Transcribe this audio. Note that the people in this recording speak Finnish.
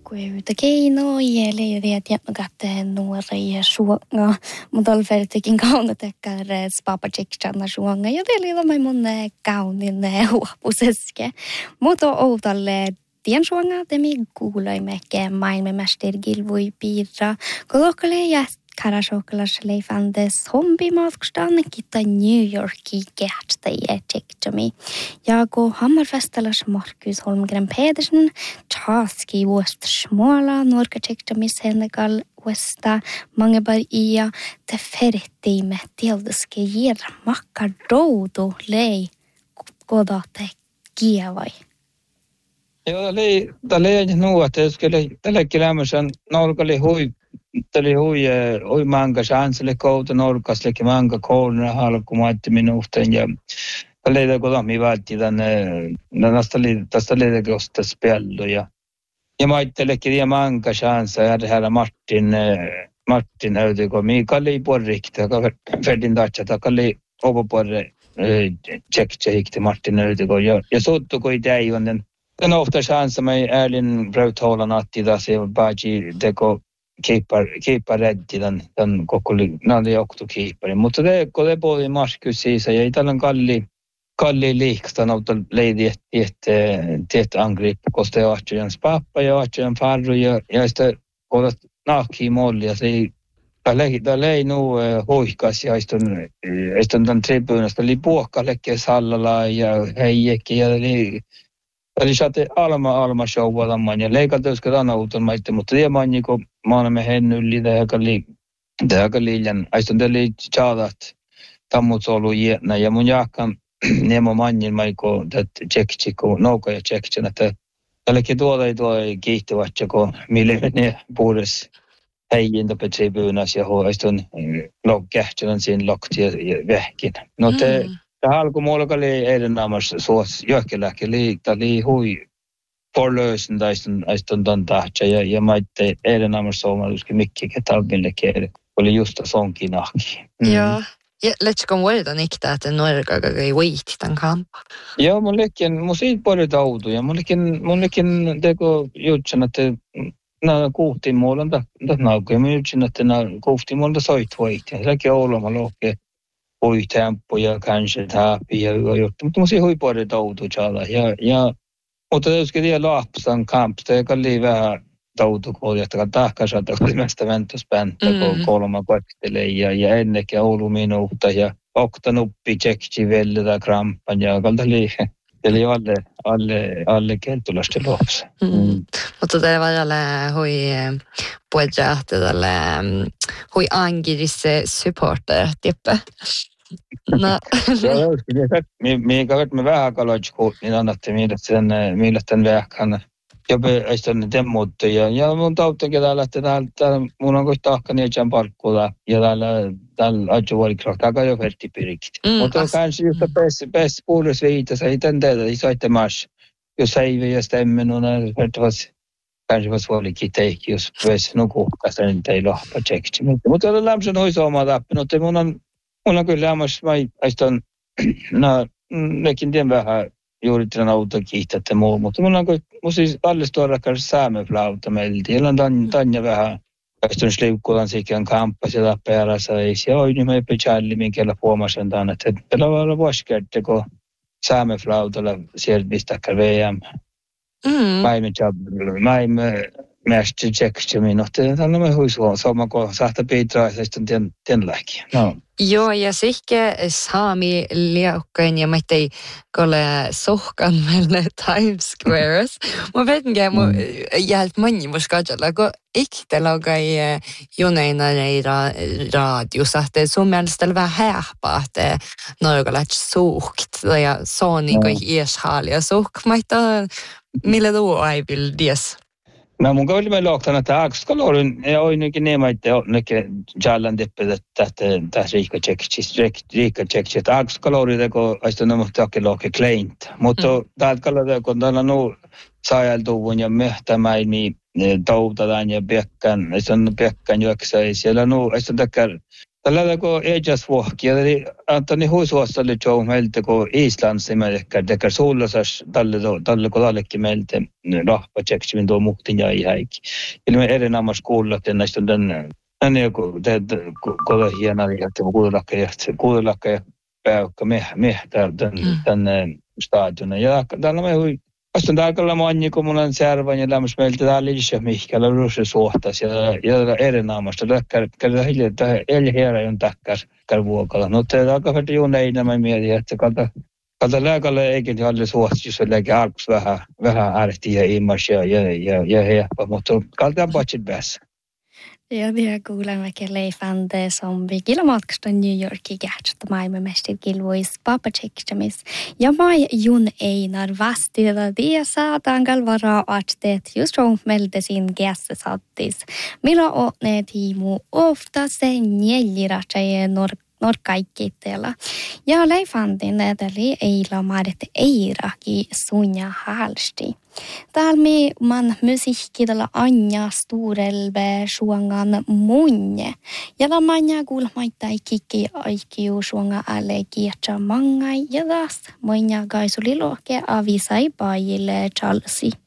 Kuuta keinoja leiriät jätkäteen nuoria suonga, mutta olfertikin kaunatekkare spapachikchana suonga ja teillä mai monne kaunin huopuseske. Mutta outalle tien suonga temi kuuloimekke maailmanmäster Gilvoi piirra, kolokale ja Karashokalas leifandes hombimatkustan kitta New Yorki kähtstäjä tsektomi. Ja kun Hammerfestalas Markus Holmgren Pedersen taski vuosta småla norka tsektomi Senegal vuosta mangebar ia te fertiime tielduske jera makka doudu lei kodate kievai. Joo, tämä lei nuot, että tällä kilämösen nolkali hui manga chanselle kouta nolkaslekin manga kouluna halkumaatti minuuteen ja leitä kodami vältti tänne tästä leitä kosta spello ja maittelekin ja manga chansa ja täällä Martin öytyko Mikaeli porrikta ferdin tatsata kalli oboporre tsekki Martin öytyko ja sottuko i teivon den ofta chansa mig Erlin Brautholan atti da se baji deko keeper räddi den kokoli nade okto keeper mutta det både Markus siis ja italan kalli liikstan auto lady ett angrepp koste Archers pappa ja Archers farro ja sitä kodat naki mål ja se Tällä nu hoikas ja istun tämän tribunasta li puokkallekin sallalla ja heijekin ja eli saate alma showalla ja leikatöskä tanauton maitte mutta tie manjiko maanamme hennylli tähäkä liian aistun tälle chaadat tammut solu jäänä ja mun jaakkan nemo manjin maiko tät tsektsiko nouka ja tsektsen että tällekin tuoda kiihtyvät joko mille ne puhudes heijintä petribunas ja aistun kähtsälän siinä lokti ja vähkin no te tämä alkumuolka oli eilen naamassa suos johkelähke liittali hui forlösen aistun ton tahtsa ja maitte eilen naamassa suomalaiskin mikkikä talville kieli oli just sonkin nahki. Joo. Ja letskon vuodetaan ikta, että nuorikaga ei voitti tämän kampan. Joo, mun siitä paljon tautu ja mun lekin teko jutsen, että nämä kuhtiin muulla naukkoja. Mä jutsen, että nämä kuhtiin muulla soit voitti. Sekin Ouloma lohke tempo ja kanske täpi ja juttu. Mutta mun siitä hui paljon tautu tjala. Mutta tietysti tiedä lahpsan kampsta, joka oli vähän tautukoodi, että tahkasata oli meistä ventospäntä, kun kolma koettelee ja ennenkin Oulu minuutta ja oktanuppi tsekki veltä krampan ja kalta liihe. Eli alle keltulasta lopussa. Mutta tämä vajalle hui puhutaan tälle hui angirisse supporter tippe. No. Mikä me vähän kalotskoot, niin annatte millä tämän vähkana. Ja sitten temmuutta ja mun tauttankin täällä mun on kohta ahka nietsän parkkuilla ja täällä ajovuorikrahtaa aika jo vertipirikit. Mutta kanske just bäst puolus viita se iten tehdä isoitte mars. Jos ei ja stämmen on kanske vas vuolikin teikki jos ves nukuhkasta niin ei lohpa tsekki. Mutta on lämpöisen hoisoamaa tappi. Mutta mun on kyllä lämmäs mai aiston nekin tien vähän juuri tämän auton kiihtätte muu, mutta mun siis alles tuoda saameflauta meiltä. Siellä on tanja vähän, kaistun sliukkulan sikään kamppas ja perässä. Ja oi, niin mä ei pitääli, minkällä huomasin tämän, että tällä voi olla vuosikerta, kun saameflautalla sieltä pistäkään VM. Mä emme mästi tseksti minuutti. Tällä me huisuun, sama kuin sahta piitraa, ja sitten tien lähki. No. Joo, ja sikke saami liaukkoin, ja mä ei ole sohkan meille Times Squares. Mä vedenkin, mun jäältä moni mus katsella, kun ikte laukai juneina raadiossa, että sun mielestä vähän häpää, että noilla suhkt, ja se on niin kuin ieshaalia suhk, mä ei millä tuo ei vil dies. No mun kävi meillä oktana, että aksukalorin ja oinnekin nema, että nekin jallan teppä tästä riikka tsekki, että aksukalorin teko aista nämä takelohke kleint. Mutta täältä kalalla, kun täällä on saajaltuvun ja mehtämäimi tautataan ja piekkan juoksaa, siellä on aista takia Tällä kun ejas vuokki, eli antani huisuostalle jo meiltä kun Islansi melkein tekee suullasas tälle kun tallekin meiltä rahpa tseksin tuo muhtin ja ihäikki. Eli me erinomaisesti kuulla, että näistä on tänne joku kole hienoa, että kuulelakka ja päykkä mehtää tänne stadion. Ja täällä me Vastaan täällä manni, kun mulla on särvän ja lämmössä meiltä täällä lisää mihkällä ruusse suhtas ja erinomaista. Käydään hiljaa, että elherä on täkkär vuokalla. No te aika vähän juuri ei nämä mieti, että kalta lääkälle eikin alle suhtas, jos on lääkä arkus vähän ärti ja immas ja heppä, mutta kalta on patsit päässä. Ja det kuulemme leifande som vi kilomatkasta New Yorkin kähtsästä maailmanmestir kilvois papatsekstamis. Ja mai jun einar vastilla det saatan kalvara atsteet just meldesin gässä sattis. Millä otne tiimu ofta se njäljiratsaje norkaikkiitteella. Ja leifandin edeli eila maadet eiraki sunja halsti. Täällä man musiikkidella Anja Storelve suongan munne. Ja la manja kuulmaita ikki aikiu suonga alle kietsa mangai ja taas manja gaisuli lohke avisai paajille chalsi.